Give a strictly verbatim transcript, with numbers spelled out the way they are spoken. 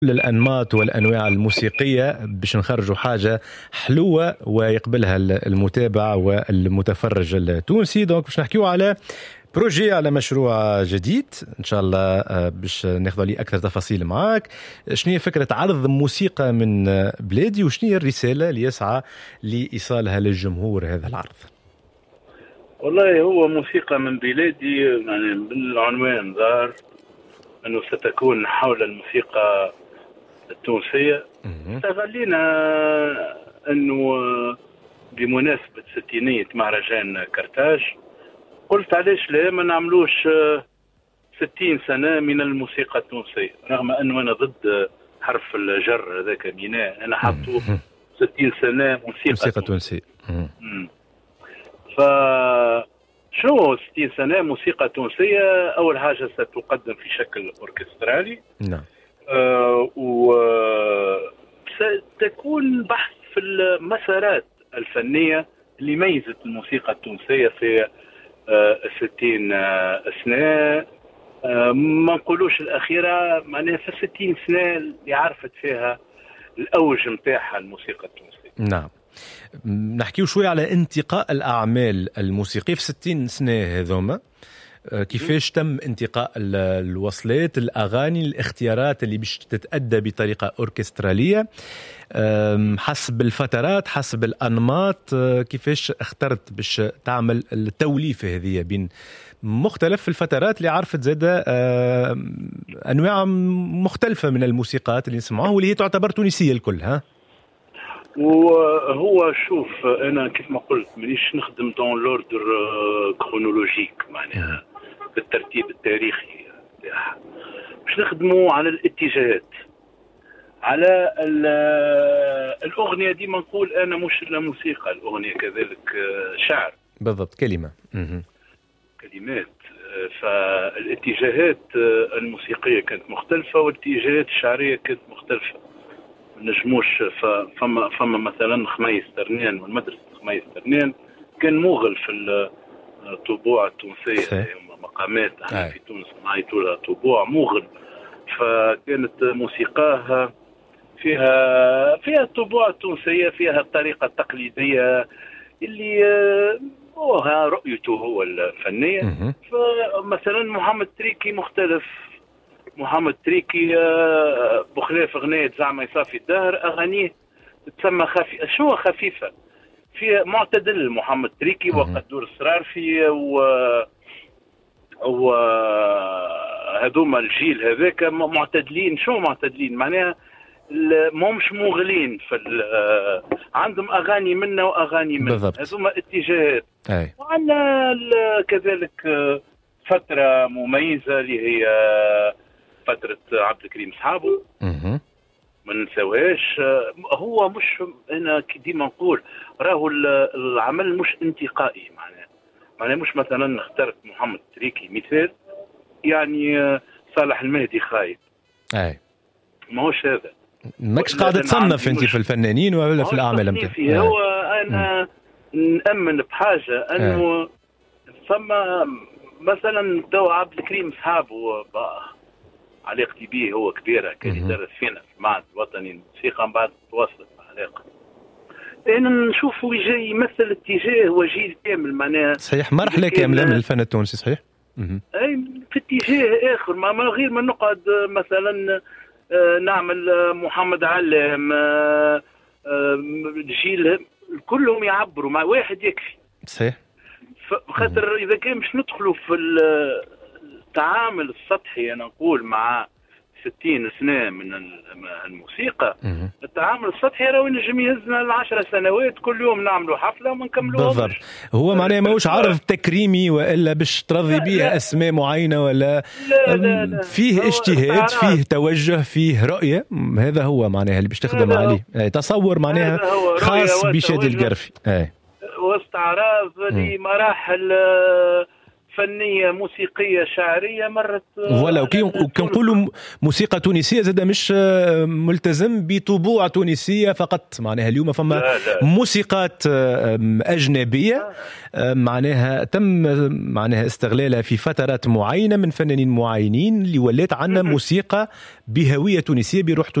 الأنماط والأنواع الموسيقية باش نخرجوا حاجة حلوة ويقبلها المتابع والمتفرج التونسي. دونك باش نحكيو على بروجي، على مشروع جديد إن شاء الله باش ناخذ عليه أكثر تفاصيل معاك. شنو هي فكرة عرض موسيقى من بلادي وشنو هي الرسالة اللي يسعى لإيصالها للجمهور هذا العرض؟ والله هو موسيقى من بلادي، يعني بالعنوان ظهر أنه ستكون حول الموسيقى التونسية. استغلينا أنه بمناسبة ستينية مهرجان كرتاج قلت علاش لا ما نعملوش ستين سنة من الموسيقى التونسية، رغم أنه أنا ضد حرف الجر هذاك ميناء، أنا حطوا ستين سنة موسيقى, موسيقى تونسية. ف شنو ستين سنة موسيقى تونسية؟ أول حاجة ستقدم في شكل أوركسترالي. نعم. آه وستكون بحث في المسارات الفنية اللي ميزت الموسيقى التونسية في آه الستين آه سنة، آه ما نقولوش الأخيرة، معناها في الستين سنة اللي عرفت فيها الأوج متاعها الموسيقى التونسية. نعم. نحكيو شوي على انتقاء الأعمال الموسيقية في ستين سنة هذوما، كيفاش تم انتقاء الوصلات، الأغاني، الاختيارات اللي باش تتأدى بطريقة أوركسترالية حسب الفترات، حسب الأنماط، كيفاش اخترت باش تعمل التوليفة هذه بين مختلف الفترات اللي عرفت زادة أنواع مختلفة من الموسيقات اللي نسمعوها واللي هي تعتبر تونسية الكل. ها وهو شوف انا كيف ما قلت مانيش نخدم دون لوردر كرونولوجيك، معناها بالترتيب التاريخي تاعها، باش نخدموا على الاتجاهات، على الاغنيه دي. ما نقول انا مش لا موسيقى، الاغنيه كذلك شعر بالضبط، كلمه م- كلمات. فالاتجاهات الموسيقيه كانت مختلفه والاتجاهات الشعريه كانت مختلفه. نجموش فما فما مثلا خميس ترنين والمدرسة خميس ترنين كان موغل في الطبوع التونسية، مقامات احنا في تونس نعيطوا لها طبوع موغل، فكانت موسيقاها فيها فيها الطبوع التونسية، فيها الطريقة التقليدية اللي هو رؤيته هو الفنية. فمثلا محمد تريكي مختلف، محمد تريكي بخلاف اغنية زعما يصافي الدهر اغانيه تسمى خفيفة، شو خفيفة، في معتدل محمد تريكي وقدور السرارفي و و هذوما الجيل هذاك معتدلين. شو معتدلين؟ معناها ما مش مغلين في عندهم اغاني منا واغاني منا، هذوما اتجاهات. وعندنا كذلك فترة مميزة اللي هي فترة عبد الكريم صحابه ما ننساوهاش. هو مش انا ديما نقول راهو العمل مش انتقائي، معناه معناه مش مثلا اخترت محمد تريكي مثال يعني صالح المهدي خايب، اي ما هوش هذا، ماكش قاعد تصنف انت في الفنانين ولا في الاعمال نتاعك. هو انا نامن بحاجه انه ثم مثلا دو عبد الكريم صحابه علاقتي به هو كبيرة، كان يدرس فينا في المعهد الوطني الموسيقى، من بعد تواصلت علاقة. أنا نشوفه جاي يمثل اتجاه وجيل كامل، معناها صحيح مرحلة كاملة من الفن التونسي. صحيح أي في اتجاه آخر، ما من غير ما نقعد مثلا نعمل محمد علام الجيل كلهم يعبروا مع واحد يكفي. صحيح. خاطر إذا كان مش ندخلوا في التعامل السطحي، أنا نقول مع ستين سنة من الموسيقى، التعامل السطحي راهو ينجم يهزنا العشر سنوات كل يوم نعملوا حفلة وما نكملوهاش. بالضبط. هو معناه ماهوش عرض تكريمي وإلا باش ترضي به أسماء معينة ولا لا لا لا. فيه اجتهاد، فيه توجه، فيه رؤية. هذا هو معناه اللي باش تخدم عليه. تصور معناها خاص بشادي القرفي. واستعراض لمراحل فنيه موسيقيه شعريه مرت. ولا وكنقولوا موسيقى تونسيه زاد مش ملتزم بطبوع تونسيه فقط، معناها اليوم فما لا لا. موسيقات اجنبيه معناها تم معناها استغلالها في فترات معينه من فنانين معينين اللي ولات عندنا موسيقى بهويه تونسيه بروح